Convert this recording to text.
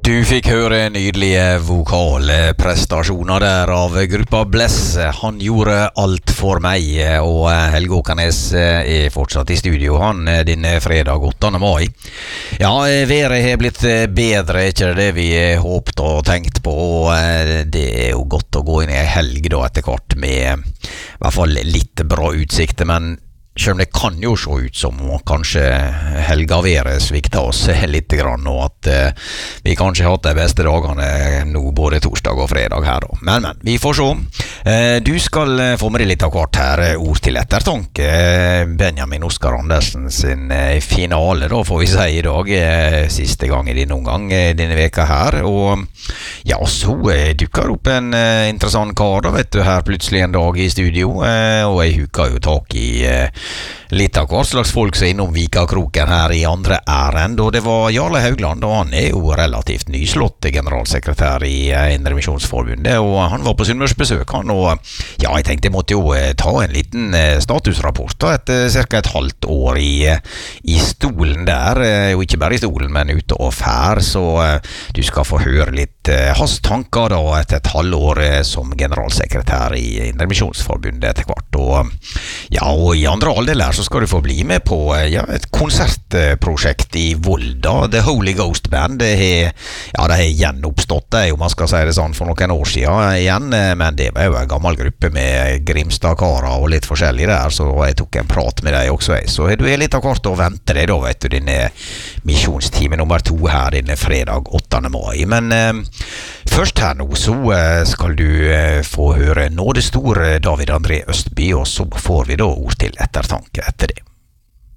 Du fikk høre nydelige vokalprestasjoner der av gruppa Bless. Han gjorde alt for meg, og Helge Åkernes er fortsatt i studio, han, din fredag 8. mai. Ja, været har blitt bedre, ikke det vi håpet og tenkt på, og det er jo godt å gå inn i en helg da etter hvert med I hvert fall litt bra utsikter, men selv om det kan jo se ut som kanskje helgaværet svikter oss litt grann, og at vi kanskje har hatt de beste dagene nå både torsdag og fredag her da. Men, vi får se. Du skal få med deg litt av hvert her, ord til ettertanke. Benjamin Oskar Andersen sin finale da, får vi si I dag, siste gang I din omgang denne veka her, og ja, så dukker opp en interessant kar da, vet du, her plutselig en dag I studio, og jeg hukket jo tak I litt av hva slags folk som innom Vikakroken her I andre ærend, og det var Jarle Haugland, og han jo relativt nyslått generalsekretær I Indremisjonsforbundet, og han var på Sunnmørsbesøk han, og ja, jeg tenkte jeg måtte jo ta en liten statusrapport da, etter cirka et halvt år I stolen der, og ikke bare I stolen, men ute og fær, så du skal få høre litt hans tanker da, etter et halvår som generalsekretær I Indremisjonsforbundet etter hvert, og ja, og I andre halvdeler så skal du få bli med på ja, et konsertprosjekt I Volda, The Holy Ghost Band. Det har gjenoppstått det, om man skal si det sånn, for noen år siden igjen, men det var jo en gammel gruppe med Grimstad-kara og litt forskjellig der, så jeg tok en prat med deg også. Så du litt av kort å vente deg da, vet du, denne misjonstime nummer 2 her denne fredag 8. mai. Men først her nå så skal du få høre nådestor David André Østby, og så får vi da ord til ettertanke etter det.